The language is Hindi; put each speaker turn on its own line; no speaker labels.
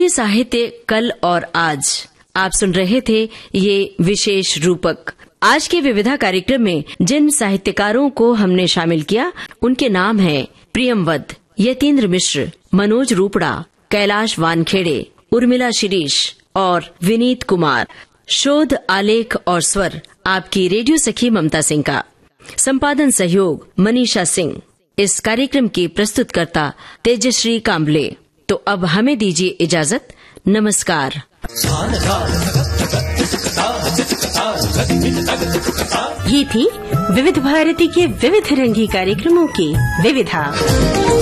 ये साहित्य कल और आज आप सुन रहे थे ये विशेष रूपक। आज के विविधा कार्यक्रम में जिन साहित्यकारों को हमने शामिल किया उनके नाम हैं प्रियमवद, यतीन्द्र मिश्र, मनोज रूपड़ा, कैलाश वानखेड़े, उर्मिला शिरीष और विनीत कुमार। शोध, आलेख और स्वर आपकी रेडियो सखी ममता सिंह का। संपादन सहयोग मनीषा सिंह। इस कार्यक्रम की प्रस्तुतकर्ता तेजश्री काम्बले। तो अब हमें दीजिए इजाजत। नमस्कार। ये थी विविध भारती के विविध रंगी कार्यक्रमों की विविधा।